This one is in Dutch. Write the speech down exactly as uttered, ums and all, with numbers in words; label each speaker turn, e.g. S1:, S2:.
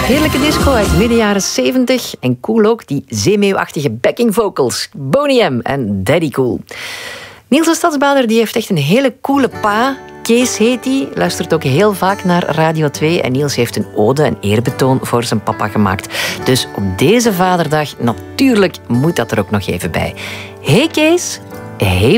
S1: Heerlijke disco uit midden jaren zeventig. En cool ook, die zeemeeuwachtige backing vocals. Boney M en Daddy Cool. Niels de Stadsbader die heeft echt een hele coole pa. Kees heet hij, luistert ook heel vaak naar Radio twee. En Niels heeft een ode, een eerbetoon voor zijn papa gemaakt. Dus op deze vaderdag, natuurlijk moet dat er ook nog even bij. Hey Kees, hey